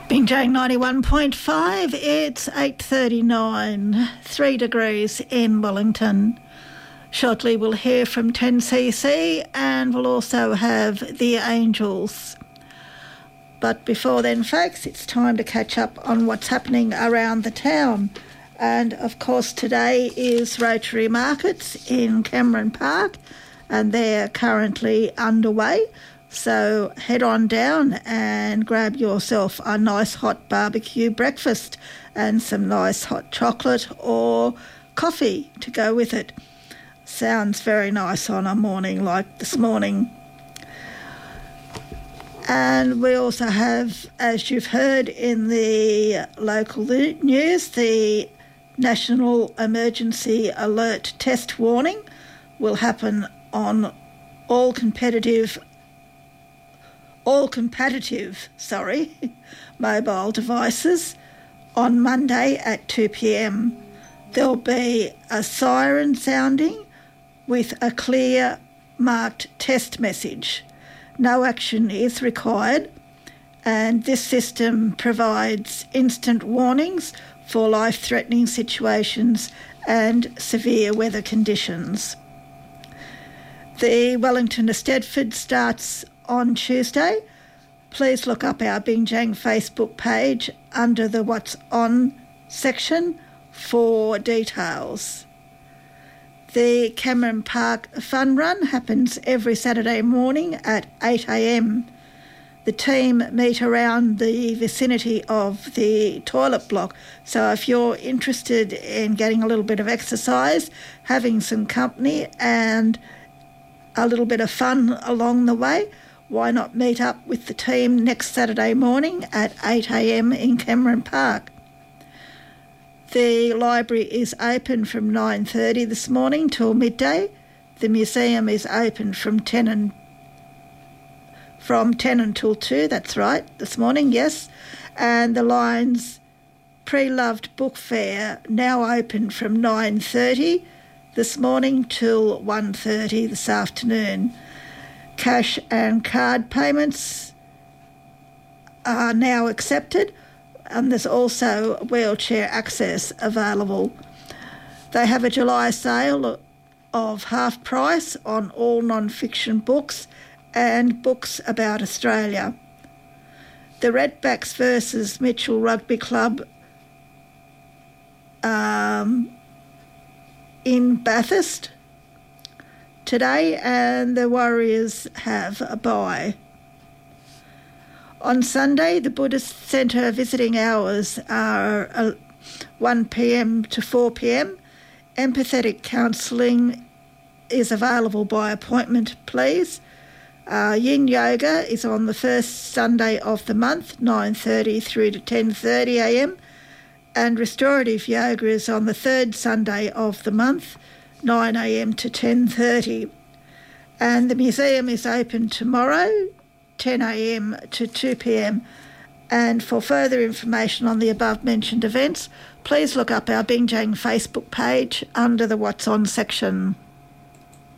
Bingjang 91.5, it's 8:39, 3 degrees in Wellington. Shortly we'll hear from 10cc and we'll also have the Angels. But before then, folks, it's time to catch up on what's happening around the town. And, of course, today is Rotary Markets in Cameron Park, and they're currently underway. So head on down and grab yourself a nice hot barbecue breakfast and some nice hot chocolate or coffee to go with it. Sounds very nice on a morning like this morning. And we also have, as you've heard in the local news, the National Emergency Alert Test Warning will happen on all competitive mobile devices on Monday at 2 p.m. There'll be a siren sounding with a clear marked test message. No action is required, and this system provides instant warnings for life-threatening situations and severe weather conditions. The Wellington to Stedford starts on Tuesday. Please look up our Bingjang Facebook page under the What's On section for details. The Cameron Park Fun Run happens every Saturday morning at 8 a.m. The team meet around the vicinity of the toilet block. So if you're interested in getting a little bit of exercise, having some company and a little bit of fun along the way, why not meet up with the team next Saturday morning at 8 a.m. in Cameron Park? The library is open from 9:30 this morning till midday. The museum is open from 10 until 2, that's right, this morning, yes. And the Lions Pre-Loved Book Fair now open from 9:30 this morning till 1:30 this afternoon. Cash and card payments are now accepted, and there's also wheelchair access available. They have a July sale of half price on all non-fiction books and books about Australia. The Redbacks versus Mitchell Rugby Club in Bathurst today, and the Warriors have a bye. On Sunday, the Buddhist Centre visiting hours are 1 p.m. to 4 p.m. Empathetic counselling is available by appointment, please. Yin Yoga is on the first Sunday of the month, 9:30 through to 10:30 a.m. And Restorative Yoga is on the third Sunday of the month, 9 a.m. to 10:30. And the museum is open tomorrow, 10 a.m. to 2 p.m. And for further information on the above-mentioned events, please look up our Bingjang Facebook page under the What's On section.